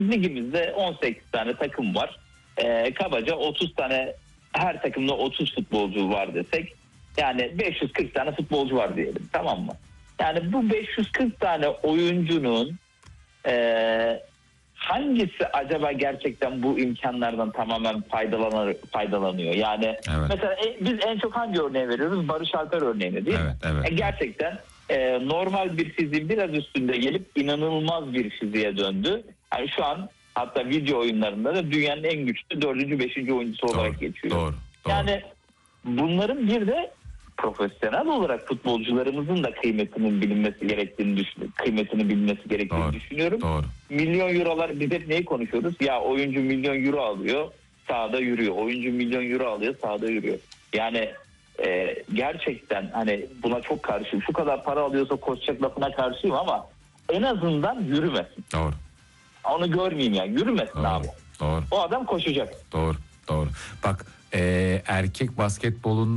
ligimizde 18 tane takım var. Kabaca 30 tane, her takımda 30 futbolcu var desek, yani 540 tane futbolcu var diyelim, tamam mı? Yani bu 540 tane oyuncunun hangisi acaba gerçekten bu imkanlardan tamamen faydalanıyor? Yani Evet. mesela biz en çok hangi örneği veriyoruz? Barış Alper örneğini, değil mi? Evet. Gerçekten normal bir fiziğin biraz üstünde gelip inanılmaz bir fiziğe döndü. Yani şu an hatta video oyunlarında da dünyanın en güçlü 4. 5. oyuncusu olarak geçiyor. Doğru. Yani bunların bir de profesyonel olarak futbolcularımızın da kıymetinin bilinmesi gerektiğini düşünüyorum. Doğru. Milyon eurolar, biz hep neyi konuşuyoruz? Ya oyuncu milyon euro alıyor, sahada yürüyor. Oyuncu milyon euro alıyor, sahada yürüyor. Yani gerçekten hani buna çok karşıyım. Şu kadar para alıyorsa koşacak lafına karşıyım ama en azından yürümesin. Doğru. Onu görmeyeyim ya. Yürümesin abi. Doğru. O adam koşacak. Doğru. Bak, erkek basketbolunda